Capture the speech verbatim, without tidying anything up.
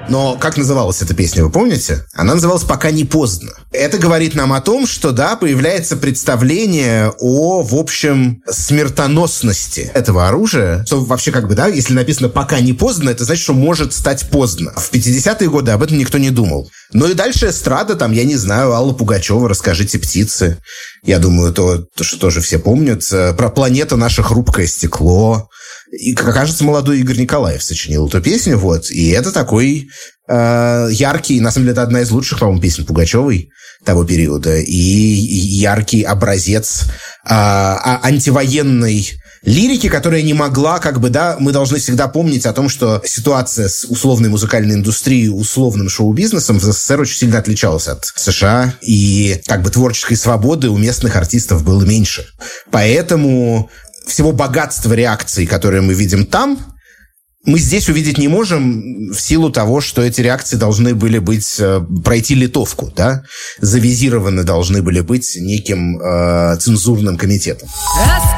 Но как называлась эта песня, вы помните? Она называлась «Пока не поздно». Это говорит нам о том, что, да, появляется представление о, в общем, смертоносности этого оружия. Что вообще, как бы, да, если написано «пока не поздно», это значит, что может стать поздно. В пятидесятые годы об этом никто не думал. Ну и дальше эстрада, там, я не знаю, Алла Пугачева «Расскажите птицы». Я думаю, то, то, что тоже все помнят. Про «Планета наша хрупкое стекло». И, как кажется, молодой Игорь Николаев сочинил эту песню, вот. И это такой э, яркий, на самом деле, это одна из лучших, по-моему, песен Пугачевой того периода. И, и яркий образец э, антивоенной лирики, которая не могла, как бы, да, мы должны всегда помнить о том, что ситуация с условной музыкальной индустрией, условным шоу-бизнесом в СССР очень сильно отличалась от США, и, как бы, творческой свободы у местных артистов было меньше. Поэтому всего богатства реакций, которые мы видим там, мы здесь увидеть не можем в силу того, что эти реакции должны были быть, пройти литовку, да, завизированы должны были быть неким э, цензурным комитетом.